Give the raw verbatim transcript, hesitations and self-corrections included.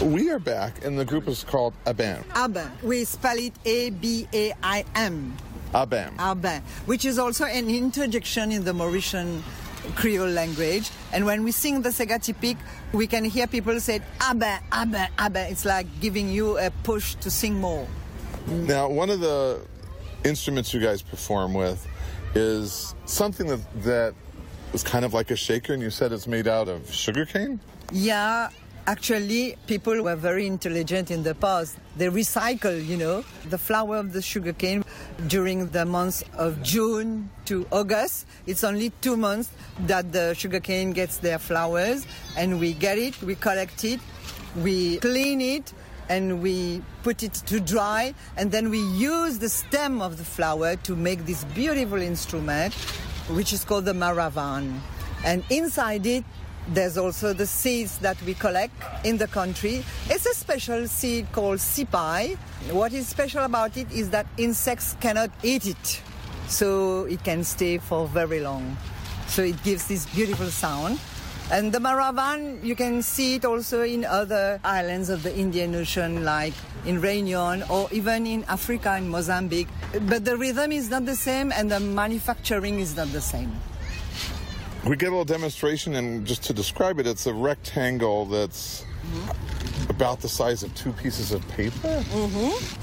We are back, and the group is called Abam. Abam. We spell it A B A I M. Abam. Abam, which is also an interjection in the Mauritian Creole language. And when we sing the Sega Typique, we can hear people say, Abam, Abam, Abam. It's like giving you a push to sing more. Now, one of the instruments you guys perform with is something that, that is kind of like a shaker, and you said it's made out of sugarcane? Yeah. Actually, people were very intelligent in the past. They recycle, you know, the flower of the sugarcane during the months of June to August. It's only two months that the sugarcane gets their flowers, and we get it, we collect it, we clean it, and we put it to dry, and then we use the stem of the flower to make this beautiful instrument, which is called the maravan. And inside it, there's also the seeds that we collect in the country. It's a special seed called sipai. What is special about it is that insects cannot eat it, so it can stay for very long. So it gives this beautiful sound. And the maravan, you can see it also in other islands of the Indian Ocean, like in Réunion or even in Africa, in Mozambique. But the rhythm is not the same, and the manufacturing is not the same. We get a little demonstration, and just to describe it, it's a rectangle that's mm-hmm. about the size of two pieces of paper. Mm-hmm.